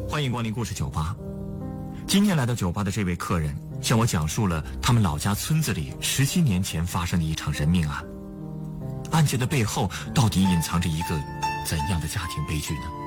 欢迎光临故事酒吧。今天来到酒吧的这位客人向我讲述了他们老家村子里17年前发生的一场人命案。案件的背后到底隐藏着一个怎样的家庭悲剧呢？